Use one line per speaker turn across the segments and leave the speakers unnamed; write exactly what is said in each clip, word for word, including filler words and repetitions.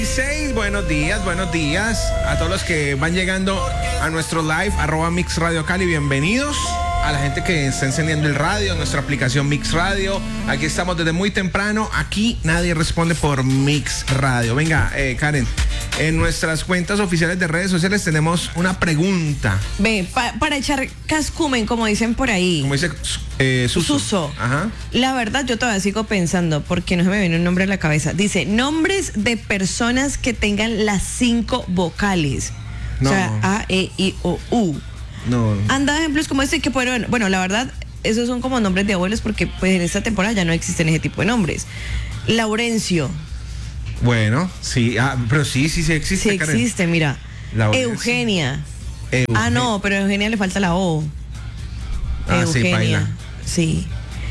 seis, buenos días, buenos días a todos los que van llegando a nuestro live, arroba Mix Radio Cali, bienvenidos. A la gente que está encendiendo el radio, nuestra aplicación Mix Radio. Aquí estamos desde muy temprano. Aquí nadie responde por Mix Radio. Venga, eh, Karen, en nuestras cuentas oficiales de redes sociales tenemos una pregunta.
Ve, pa, para echar cascumen, como dicen por ahí.
Como dice eh, Suso.
Suso.
Ajá.
La verdad, yo todavía sigo pensando, porque no se me viene un nombre a la cabeza. Dice, nombres de personas que tengan las cinco vocales.
No.
O sea, A, E, I, O, U.
No.
Anda ejemplos como este que fueron, bueno, la verdad, esos son como nombres de abuelos porque pues en esta temporada ya no existen ese tipo de nombres. Laurencio.
Bueno, sí, ah, pero sí, sí, sí existe,
Sí
Karen.
existe, mira.
Laurencio.
Eugenia.
Euge-
Ah, no, pero a Eugenia le falta la O.
Ah, sí,
Eugenia.
baila.
Sí.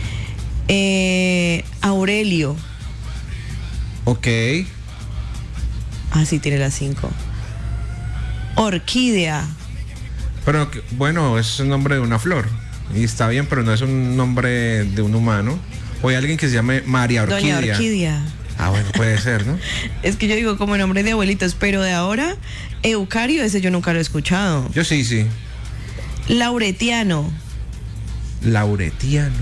Eh, Aurelio.
Ok.
Ah, sí, tiene las cinco. Orquídea.
Pero que- bueno, es el nombre de una flor. Y está bien, pero no es un nombre de un humano. O hay alguien que se llame María Orquídea.
Doña Orquídea.
Ah, bueno, puede ser, ¿no?
Es que yo digo como nombre de abuelitos, pero de ahora, Eucario, ese yo nunca lo he escuchado.
Yo sí, sí.
Lauretiano.
Lauretiano.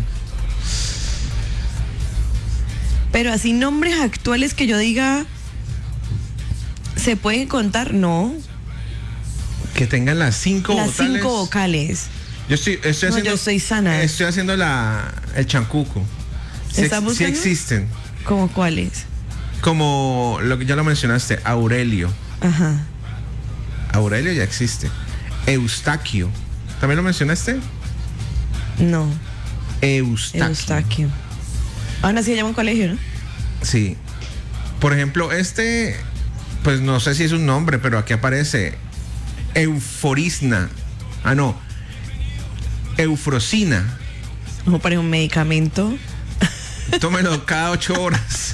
Pero así nombres actuales que yo diga, ¿se pueden contar? No.
Que tengan las cinco
Las
vocales.
cinco vocales.
Yo estoy, estoy
No,
haciendo.
yo soy sana.
Estoy haciendo la, el chancuco. Sí,
¿Estás
ex- sí
buscando?
existen.
¿Cómo cuáles?
Como lo que ya lo mencionaste, Aurelio.
Ajá.
Aurelio ya existe. Eustaquio. ¿También lo mencionaste?
No.
Eustaquio.
Eustaquio. Aún así se llama un colegio, ¿no?
Sí. Por ejemplo, este, pues no sé si es un nombre, pero aquí aparece Euforisna. Ah, no. Eufrosina.
Como para un medicamento.
Tómelo cada ocho horas.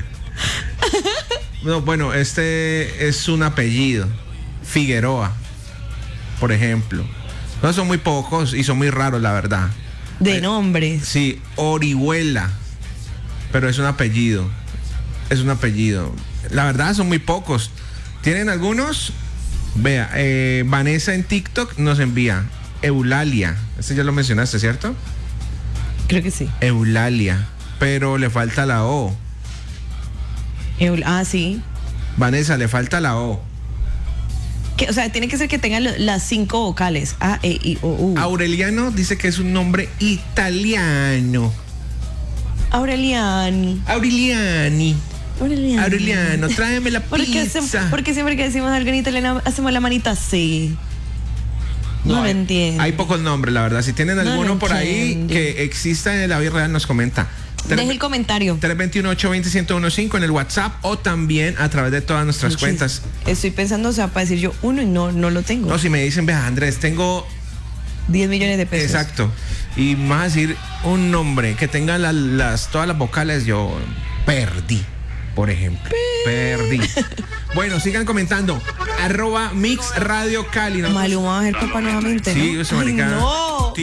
No, bueno, este es un apellido. Figueroa, por ejemplo. No, son muy pocos y son muy raros, la verdad.
De
Eh,
nombres.
Sí, Orihuela. Pero es un apellido. Es un apellido. La verdad son muy pocos. ¿Tienen algunos? Vea, eh, Vanessa en TikTok nos envía Eulalia. Este ya lo mencionaste, ¿cierto?
Creo que sí.
Eulalia. Pero le falta la O.
Eul- ah, sí.
Vanessa, le falta la O.
Que, o sea, tiene que ser que tenga lo- las cinco vocales. A, E, I, O, U.
Aureliano dice que es un nombre italiano.
Aureliani.
Aureliani.
Aureliani.
Aureliano, tráeme la
¿Por qué,
pizza.
hacemos- por qué siempre que decimos algo en italiano hacemos la manita así? No, lo
hay,
entiendo.
Hay pocos nombres, la verdad. Si tienen
No lo
alguno por ahí
entiendo.
que exista en la vida real, nos comenta.
Deje el comentario.
tres dos uno, ocho dos cero, uno uno cinco en el WhatsApp o también a través de todas nuestras cuentas.
Estoy pensando, o sea, para decir yo uno y no, no lo tengo.
No, si me dicen, vea, Andrés, tengo.
diez millones de pesos.
Exacto. Y más a decir un nombre que tenga la- las, todas las vocales, yo perdí, por ejemplo. Perdí. Bueno, sigan comentando. Arroba Mix Radio Cali. Nosotros-
Maluma va a ser papá nuevamente,
Sí,
¿no?
eso,
Ay,
marica.
no.